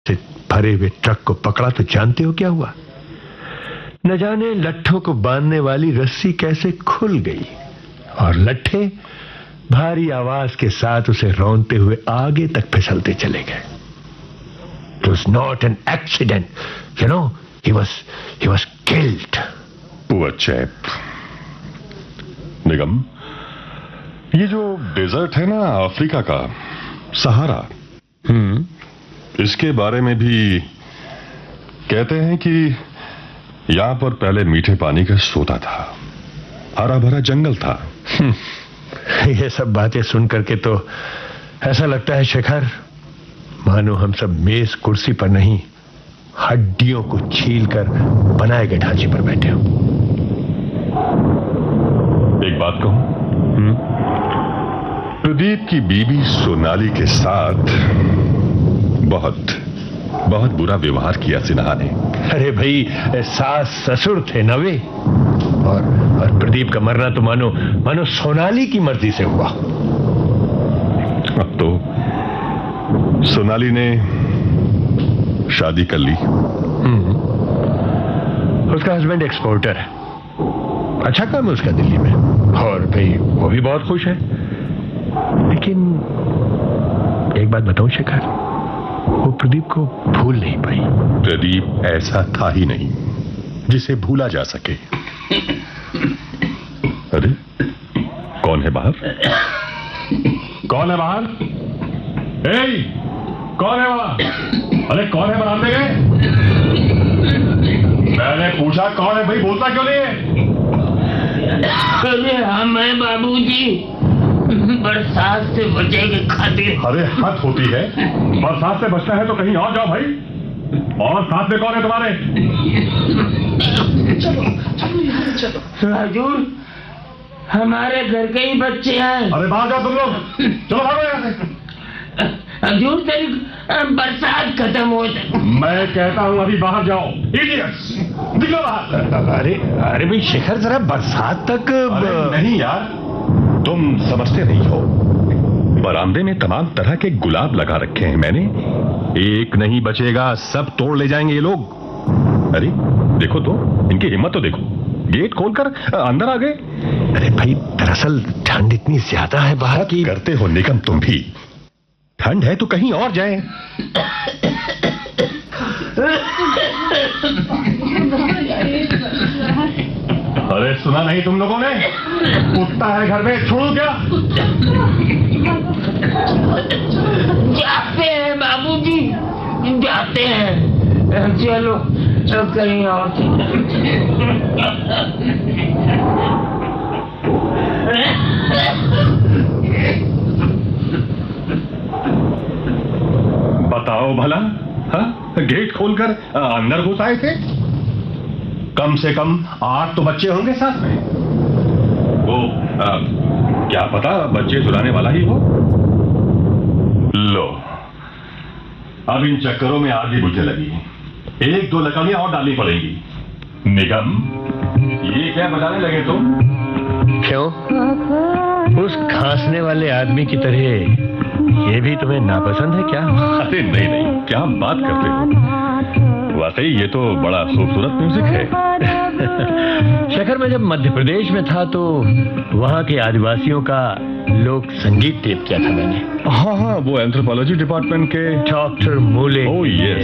से भरे हुए ट्रक को पकड़ा तो जानते हो क्या हुआ? न जाने लट्ठों को बांधने वाली रस्सी कैसे खुल गई और लट्ठे भारी आवाज के साथ उसे रौंदते हुए आगे तक फिसलते चले गए। It was not an accident, you know. He was killed. Poor chap. निगम, ये जो डेजर्ट है ना अफ्रीका का, सहारा, इसके बारे में भी कहते हैं कि यहां पर पहले मीठे पानी का सोता था, हरा भरा जंगल था। ये सब बातें सुन करके तो ऐसा लगता है शेखर, मानो हम सब मेज कुर्सी पर नहीं, हड्डियों को छील कर बनाए गए ढांचे पर बैठे हो। एक बात कहूं, प्रदीप की बीबी सोनाली के साथ बहुत बहुत बुरा व्यवहार किया सिन्हा ने। अरे भाई, सास ससुर थे ना वे, और प्रदीप का मरना तो मानो सोनाली की मर्जी से हुआ। अब तो सोनाली ने शादी कर ली। उसका हस्बैंड एक्सपोर्टर है, अच्छा काम है उसका दिल्ली में, और भाई वो भी बहुत खुश है। लेकिन एक बात बताऊं शेखर, वो प्रदीप को भूल नहीं पाई। प्रदीप ऐसा था ही नहीं जिसे भूला जा सके। अरे कौन है बाहर? कौन है बाहर? कौन है वहां? अरे कौन है बरामदे गए? मैंने पूछा कौन है भाई, बोलता क्यों नहीं है? अरे हम हैं बाबूजी, बरसात से बचे के खातिर। अरे हद होती है, बरसात से बचना है तो कहीं और जाओ भाई। और साथ में कौन है तुम्हारे? चलो हजूर, हमारे घर के ही बच्चे हैं। अरे बाहर जाओ तुम लोग, चलो भागो यहाँ से। हजूर तेरी बरसात खत्म हो जाए। मैं कहता हूँ अभी बाहर जाओ, इडियट्स, निकलो बाहर। अरे भाई शेखर, जरा बरसात तक। नहीं यार, तुम समझते नहीं हो। बरामदे में तमाम तरह के गुलाब लगा रखे हैं मैंने, एक नहीं बचेगा, सब तोड़ ले जाएंगे ये लोग। अरे देखो तो, इनकी हिम्मत तो देखो, गेट खोलकर अंदर आ गए। अरे भाई, दरअसल ठंड इतनी ज्यादा है बाहर की। करते हो निगम तुम भी, ठंड है तो कहीं और जाएं। अरे सुना नहीं तुम लोगों ने? कुत्ता है घर में, छोड़ो क्या? जाते हैं बाबूजी, जाते हैं। चलो कहीं और। बताओ भला, हाँ? गेट खोलकर अंदर घुस आए थे। कम से कम 8 तो बच्चे होंगे साथ में। वो क्या पता बच्चे चुराने वाला ही हो। लो, अब इन चक्करों में आग ही बुझने लगी, 1-2 लकड़ियां और डालनी पड़ेगी। निगम, ये क्या बजाने लगे तुम? क्यों? उस घासने वाले आदमी की तरह ये भी तुम्हें नापसंद है क्या? अरे नहीं नहीं, क्या बात करते हो, वाकई ये तो बड़ा खूबसूरत म्यूजिक है। शेखर, मैं जब मध्य प्रदेश में था तो वहाँ के आदिवासियों का लोक संगीत टेप किया था मैंने। हाँ, वो एंथ्रोपोलॉजी डिपार्टमेंट के डॉक्टर मूले। Oh yes,